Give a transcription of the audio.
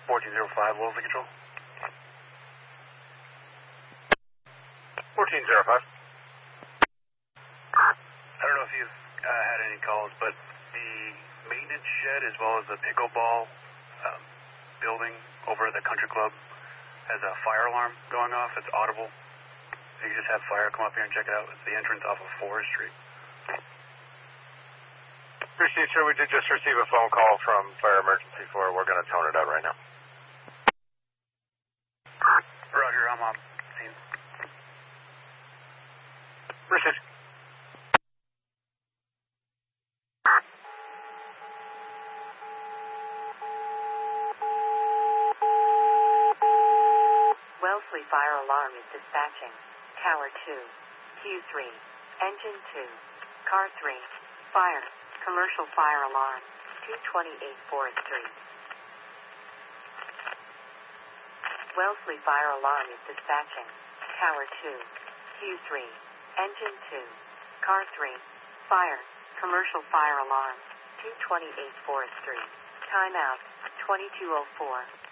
1405, Wellesley Control. 1405. I don't know if you've had any calls, but the maintenance shed as well as the pickleball building over at the country club has a fire alarm going off. It's audible. You can just have fire come up here and check it out. It's the entrance off of Forest Street. Appreciate you. We did just receive a phone call from Fire Emergency 4. We're going to tone it out right now. Roger, I'm on scene. Appreciate you. Wellesley Fire Alarm is dispatching. Tower 2, Q3, Engine 2, Car 3, Fire, Commercial Fire Alarm, 228 Forest Street. Wellesley Fire Alarm is dispatching. Tower 2, Q3, Engine 2, Car 3, Fire, Commercial Fire Alarm, 228 Forest Street. Timeout, 2204.